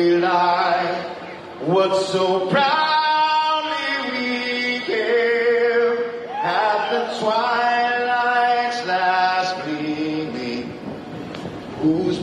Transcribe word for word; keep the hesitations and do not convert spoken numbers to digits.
Light, what so proudly we hailed at the twilight's last gleaming, whose